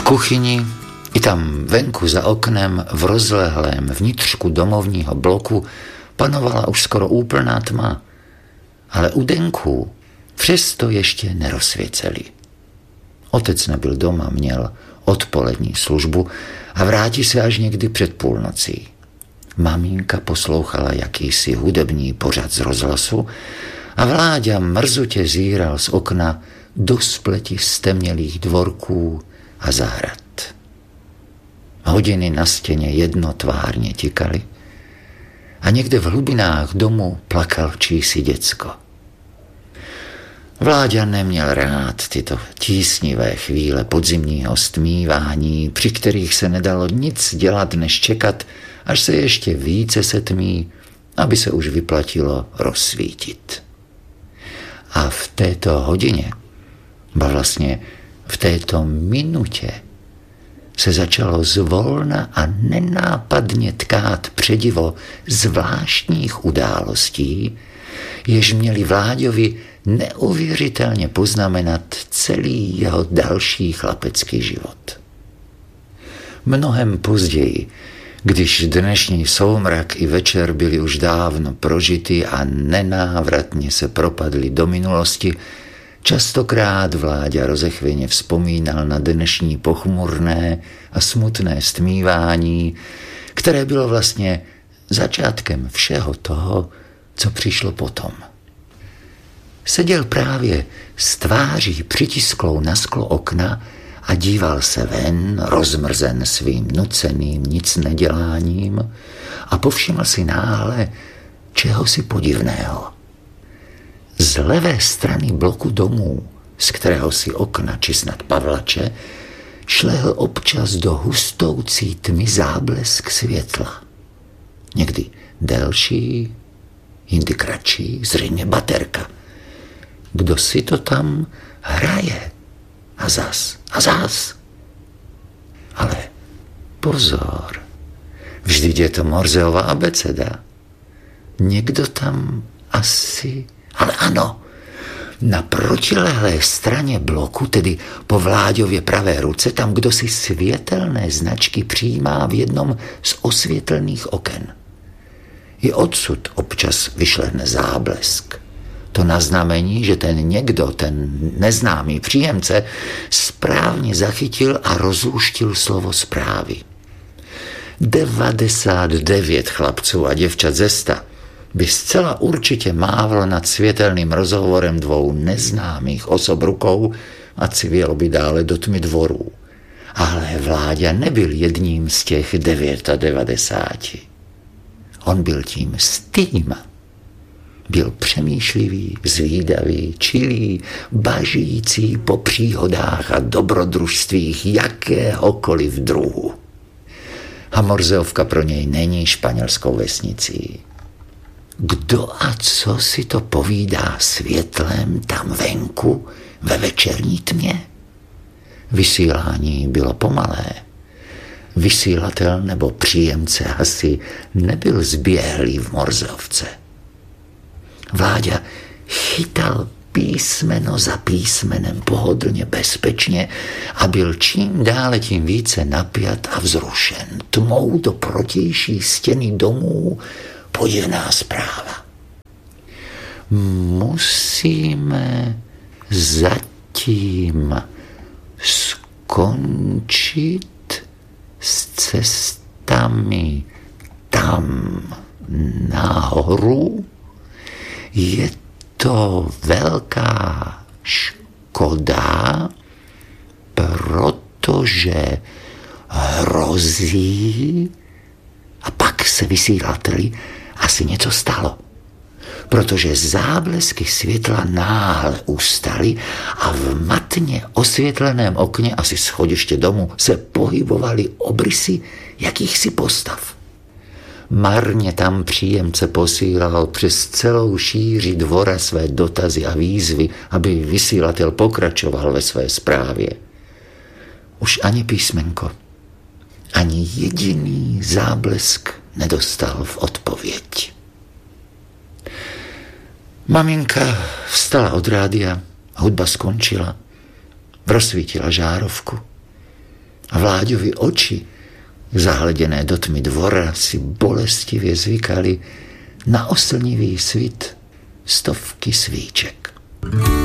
kuchyni i tam venku za oknem v rozlehlém vnitřku domovního bloku panovala už skoro úplná tma, ale u denků přesto ještě nerozsvěceli. Otec nebyl doma, měl odpolední službu a vrátí se až někdy před půlnocí. Maminka poslouchala jakýsi hudební pořad z rozhlasu a Vláďa mrzutě zíral z okna do spleti stemnělých dvorků a zahrad. Hodiny na stěně jednotvárně tikaly a někde v hlubinách domu plakal čísi děcko. Vláďa neměl rád tyto tísnivé chvíle podzimního stmívání, při kterých se nedalo nic dělat, než čekat, až se ještě více setmí, aby se už vyplatilo rozsvítit. A v této hodině, ba vlastně v této minutě, se začalo zvolna a nenápadně tkát předivo zvláštních událostí, jež měli Vláďovi neuvěřitelně poznamenat celý jeho další chlapecký život. Mnohem později, když dnešní soumrak i večer byli už dávno prožity a nenávratně se propadli do minulosti, častokrát Vláďa rozechvěně vzpomínal na dnešní pochmurné a smutné stmívání, které bylo vlastně začátkem všeho toho, co přišlo potom. Seděl právě s tváří přitisklou na sklo okna a díval se ven, rozmrzen svým nuceným nicneděláním, a povšiml si náhle čehosi podivného. Z levé strany bloku domů, z kterého si okna či snad pavlače, šlehl občas do hustoucí tmy záblesk světla. Někdy delší, jindy kratší, zřejmě baterka. Kdo si to tam hraje? A zas. Ale pozor, vždyť je to Morzeova abeceda. Někdo tam asi... Ale ano, na protilehlé straně bloku, tedy po Vláďově pravé ruce, tam kdosi světelné značky přijímá v jednom z osvětelných oken. I odsud občas vyšlehne záblesk. To na znamení, že ten někdo, ten neznámý příjemce, správně zachytil a rozluštil slovo zprávy. 99 chlapců a děvčat ze 100 by zcela určitě mávlo nad světelným rozhovorem dvou neznámých osob rukou a civělo by dále do tmy dvorů. Ale Vláďa nebyl jedním z těch 99. On byl tím stým. Byl přemýšlivý, zvídavý, čilý, bažící po příhodách a dobrodružstvích jakéhokoliv druhu. A Morzeovka pro něj není španělskou vesnicí. Kdo a co si to povídá světlem tam venku ve večerní tmě? Vysílání bylo pomalé. Vysílatel nebo příjemce asi nebyl zběhlý v Morzeovce. Vláďa chytal písmeno za písmenem pohodlně bezpečně a byl čím dále tím více napjat a vzrušen. Tmou do protější stěny domů podivná zpráva. Musíme zatím skončit s cestami tam nahoru. Je to velká škoda, protože hrozí, a pak se vysílateli asi něco stalo, protože záblesky světla náhle ustaly a v matně osvětleném okně asi schodiště domu se pohybovaly obrysy jakýchsi postav. Marně tam příjemce posílal přes celou šíři dvora své dotazy a výzvy, aby vysílatel pokračoval ve své zprávě. Už ani písmenko, ani jediný záblesk nedostal v odpověď. Maminka vstala od rádia, hudba skončila, rozsvítila žárovku. A Vláďovi oči, zahledené do tmy dvora, si bolestivě zvykali na oslnivý svit stovky svíček.